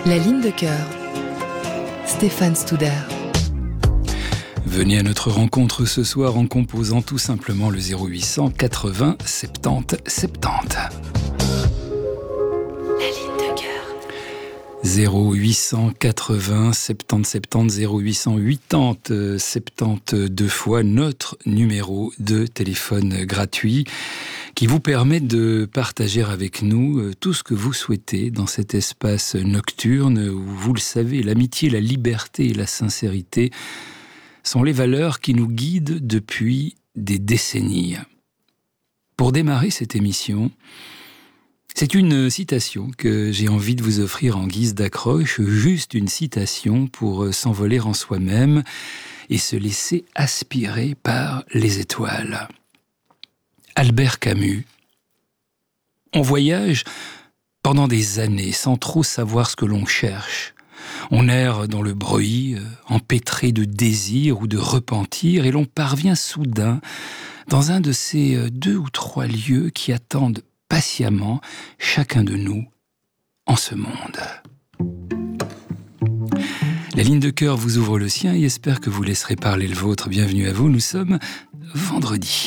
La ligne de cœur. Stéphane Studer. Venez à notre rencontre ce soir en composant tout simplement le 0800 80 70 70. La ligne de cœur. 0800 80 70 70 0880 70 deux fois notre numéro de téléphone gratuit qui vous permet de partager avec nous tout ce que vous souhaitez dans cet espace nocturne où, vous le savez, l'amitié, la liberté et la sincérité sont les valeurs qui nous guident depuis des décennies. Pour démarrer cette émission, c'est une citation que j'ai envie de vous offrir en guise d'accroche, juste une citation pour s'envoler en soi-même et se laisser aspirer par les étoiles. Albert Camus. On voyage pendant des années sans trop savoir ce que l'on cherche. On erre dans le bruit, empêtré de désir ou de repentir, et l'on parvient soudain dans un de ces 2 ou 3 lieux qui attendent patiemment chacun de nous en ce monde. La ligne de cœur vous ouvre le sien et espère que vous laisserez parler le vôtre. Bienvenue à vous, nous sommes vendredi.